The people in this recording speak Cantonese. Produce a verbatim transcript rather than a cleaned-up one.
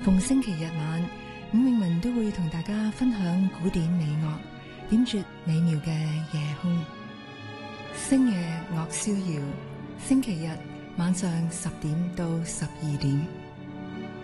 逢星期日晚，伍詠文都會同大家分享古典美樂，點綴美妙嘅夜空。星夜樂逍遙，星期日晚上十點到十二點。